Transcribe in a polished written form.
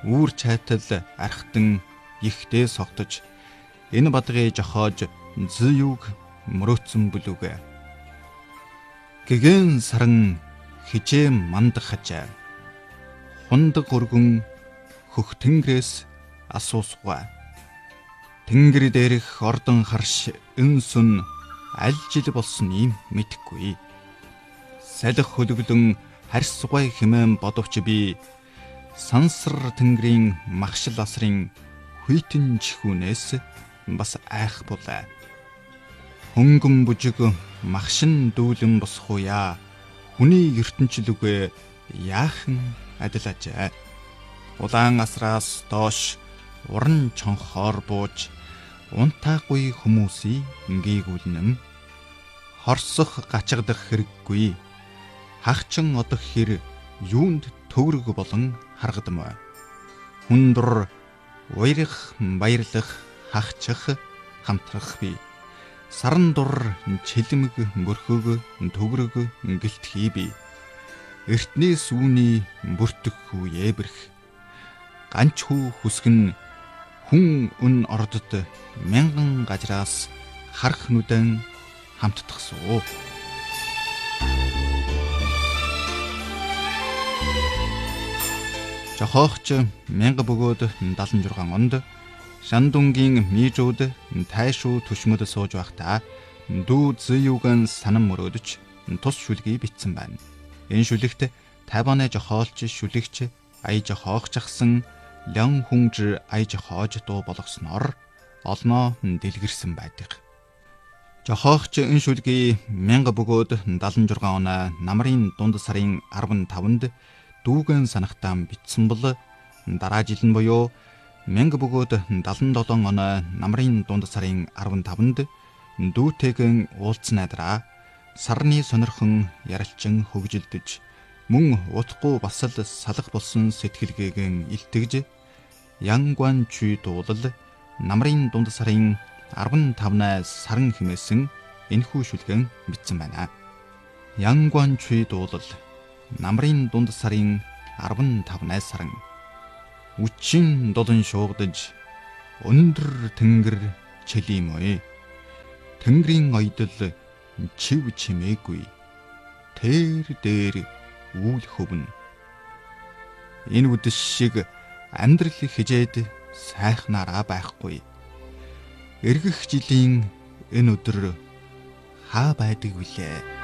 үүр чайтал архтан ихтэй согтож энэ бадгыг жохоож зүйг мөрөөцөн бүлүгэ. Гэгэн саран хижээ мандахажаа. Хундаг өргөн хөх тэнгэрээс асуусгүй. Тэнгэр дээрх ордон харш өнсөн аль жил болсон юм мэдхгүй. Салих хөлөглөн харьсугай хэмээн бодовч би сансар тэнгэрийн махшил асрын хүйтэн чихүүнээс бас айх булаа. Хөнгөн бүжиг махшин дүүлэн босхуя. Хүний ертөнчлүгэ яахан адилажээ. Улаан асраас доош уран чонхоор бууж унтаагүй хүмүүсийн ингээгүүлнэм. Хорсох гачигдах хэрэггүй. Хагчин одох хэр юунд төврөг болон харгадам. Хүндур уйрах баярлах хагчих хамтрах би. Саран дур чилмэг мөрхөг төврөг гэлтхий би. Эртний сүүний бүртэх хүү ебэрх. Ганч хүү хүсгэн хүн өн ордод мянган гажраас харах нүдэн хамттахсуу. Жохоогч 1000 бөгөөд 76 онд Шандунгийн мижүүд тайшуу түшмөд сууж байхдаа дүү зүйүгэн санам мөрөөдөж тус шүлгийг бичсэн байна. Энэ шүлэгт Тайваны жохоолч шүлэгч ая жохоогчсан Лян хүнж ая жохоож дуу болгосноор олноо дэлгэрсэн байдаг. Жохоогч энэ шүлгийг 1000 бөгөөд 76 он намрын дунд сарын 15-нд дүүгэн санахтаа бичсэн бол дараа жил нь буюу 1000 бөгөөд 77 он намрын дунд сарын 15-нд дүүтэйгэн уулзсан найдраа сарны сонирхон яралчин хөгжилдөж мөн утгагүй бас л салах болсон сэтгэлгээгэн илтгэж Янгуан чүй дуулал намрын дунд сарын 15-наас саран хэмээсэн энэхүү шүлгэн бичсэн байна. Янгуан чүй дуулал намрын дунд сарын 15-наас саран үчин дулан шуугдаж өндөр тэнгэр чилимой. Тэнгэрийн ойдол чив чимээгүй. Тэр дээр үл хөвнө. Энэ үдэш шиг амьдрал хижээд сайхнараа байхгүй. Эргэх жилийн энэ өдөр хаа байдаг вүлээ?